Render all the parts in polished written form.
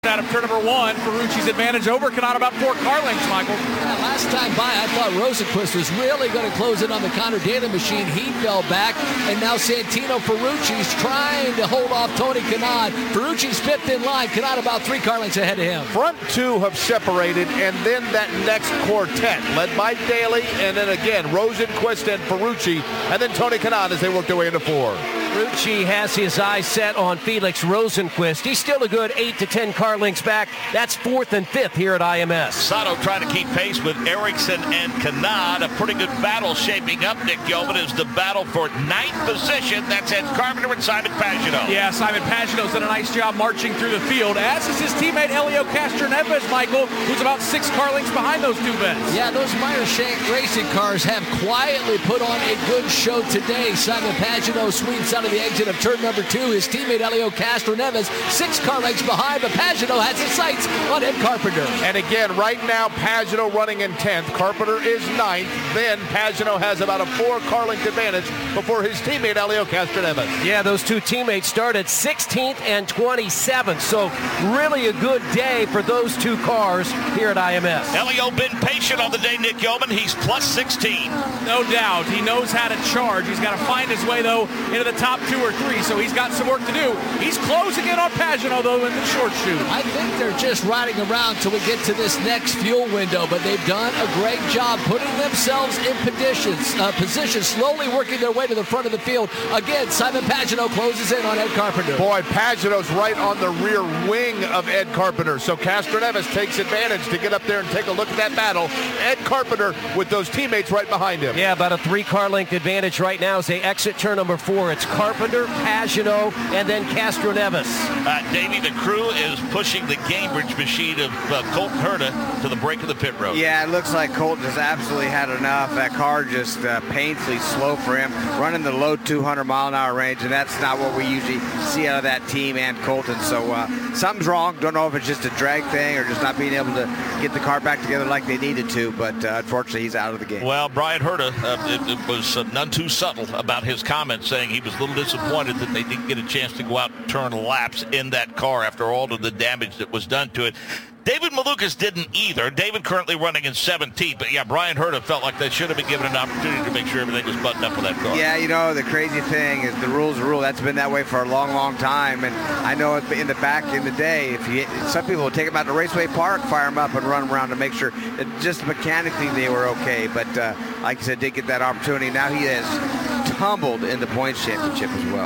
Out of turn number one, Ferrucci's advantage over Kanata about 4 car lengths, Michael. Yeah, last time by, I thought Rosenqvist was really going to close in on the Connor Daly machine. He fell back, and now Santino Ferrucci's trying to hold off Tony Kanaan. Ferrucci's fifth in line. Kanaan about 3 car lengths ahead of him. Front two have separated, and then that next quartet, led by Daly, and then again, Rosenqvist and Ferrucci, and then Tony Kanaan as they work their way into 4. Ferrucci has his eyes set on Felix Rosenqvist. He's still a good 8 to 10 car lengths back. That's 4th and 5th here at IMS. Sato trying to keep pace with Ericsson and Kanaan. A pretty good battle shaping up, Nick Yeoman, is the battle for 9th position. That's Ed Carpenter and Simon Pagenaud. Yeah, Simon Pagenaud's done a nice job marching through the field, as is his teammate Helio Castroneves, Michael, who's about 6 car lengths behind those two vets. Yeah, those Meyer Shank racing cars have quietly put on a good show today. Simon Pagenaud sweeps out of the exit of turn number 2. His teammate Helio Castroneves 6 car lengths behind, but Pagenaud has his sights on Ed Carpenter. And again, right now, Pagenaud running in 10th. Carpenter is 9th. Then Pagenaud has about a 4 car length advantage before his teammate Helio Castroneves. Yeah, those two teammates started 16th and 27th. So really a good day for those two cars here at IMS. Helio been patient on the day, Nick Yeoman. He's plus 16. No doubt. He knows how to charge. He's got to find his way, though, into the top 2 or 3, so he's got some work to do. He's closing in on Pagenaud, though, in the short shoot. I think they're just riding around till we get to this next fuel window, but they've done a great job putting themselves in position, slowly working their way to the front of the field. Again, Simon Pagenaud closes in on Ed Carpenter. Boy, Pagenaud's right on the rear wing of Ed Carpenter, so Castroneves takes advantage to get up there and take a look at that battle. Ed Carpenter with those teammates right behind him. Yeah, about a 3 car length advantage right now as they exit turn number 4. It's Carpenter, Pagenaud, and then Castroneves. Davey, the crew is pushing the Cambridge machine of Colton Herta to the break of the pit road. Yeah, it looks like Colton has absolutely had enough. That car just painfully slow for him, running the low 200-mile-an-hour range, and that's not what we usually see out of that team and Colton. So something's wrong. Don't know if it's just a drag thing or just not being able to get the car back together like they needed to, but unfortunately he's out of the game. Well, Brian Herta it was none too subtle about his comments, saying he was a little disappointed that they didn't get a chance to go out and turn laps in that car after all of the damage that was done to it. David Malukas didn't either. David currently running in 17th, but yeah, Brian Herta felt like they should have been given an opportunity to make sure everything was buttoned up with that car. Yeah, you know, the crazy thing is the rule's a rule. That's been that way for a long, long time, and I know in the back in the day, some people will take them out to Raceway Park, fire them up, and run them around to make sure that just mechanically they were okay, but like I said, did get that opportunity. Now he has tumbled in the points championship as well.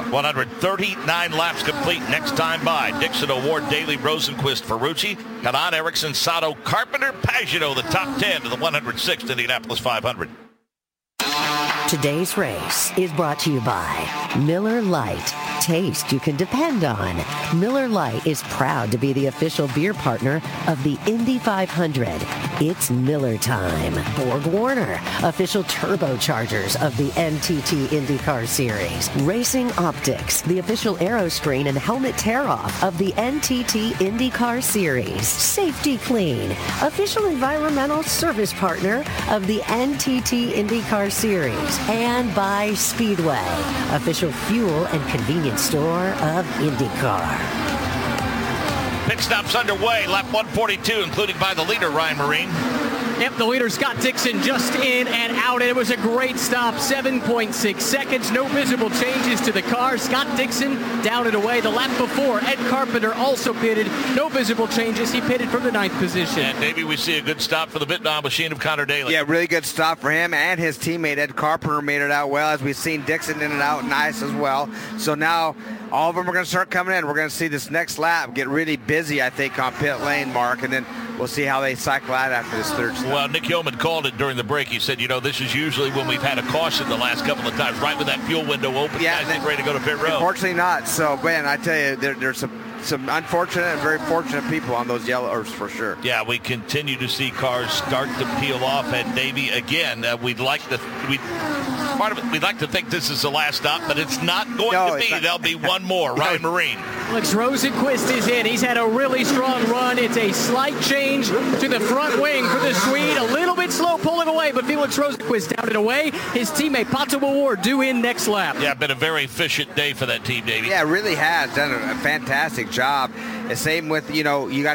139 laps complete. Next time by, Dixon Award, Daly, Rosenqvist, Ferrucci, Kanaan, Ericsson, Sato, Carpenter, Pagenaud, the top 10 to the 106th Indianapolis 500. Today's race is brought to you by Miller Lite. Taste you can depend on. Miller Lite is proud to be the official beer partner of the Indy 500. It's Miller time. Borg Warner, official turbochargers of the NTT IndyCar Series. Racing Optics, the official aero screen and helmet tear-off of the NTT IndyCar Series. Safety Clean, official environmental service partner of the NTT IndyCar Series. And by Speedway, official fuel and convenience store of IndyCar. Pit stops underway, lap 142, including by the leader, Ryan Marine. Yep, the leader, Scott Dixon, just in and out, and it was a great stop, 7.6 seconds, no visible changes to the car. Scott Dixon down and away. The lap before, Ed Carpenter also pitted, no visible changes. He pitted from the 9th position. And maybe we see a good stop for the Vietnam machine of Connor Daly. Yeah, really good stop for him, and his teammate Ed Carpenter made it out well, as we've seen Dixon in and out nice as well. So now all of them are going to start coming in. We're going to see this next lap get really busy, I think, on pit lane, Mark, and then we'll see how they cycle out after this third stop. Well, Nick Yeoman called it during the break. He said, you know, this is usually when we've had a caution the last couple of times, right with that fuel window open. Yeah, guys getting ready to go to pit road. Unfortunately not. So, man, I tell you, there's some unfortunate and very fortunate people on those yellows for sure. Yeah, we continue to see cars start to peel off. And Davey, again, we'd like to think this is the last stop, but it's not going to be. There'll be one more. Ryan Marine. Felix Rosenqvist is in. He's had a really strong run. It's a slight change to the front wing for the Swede. A little bit slow pulling away, but Felix Rosenqvist down and away. His teammate Pato O'Ward due in next lap. Yeah, been a very efficient day for that team, Davey. Yeah, it really has done a fantastic job. The same with, you got